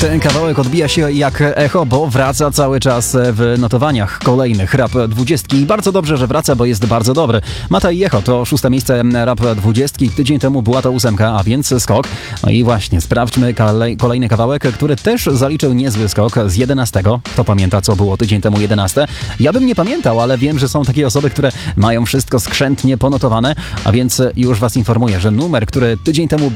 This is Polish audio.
Ten kawałek odbija się jak echo, bo wraca cały czas w notowaniach kolejnych Rap 20. I bardzo dobrze, że wraca, bo jest bardzo dobry. Mata i Echo to 6. miejsce Rap 20. Tydzień temu była to 8, a więc skok. No i właśnie, sprawdźmy kolejny kawałek, który też zaliczył niezły skok z 11. Kto pamięta, co było tydzień temu 11? Ja bym nie pamiętał, ale wiem, że są takie osoby, które mają wszystko skrzętnie ponotowane, a więc już was informuję, że numer, który tydzień temu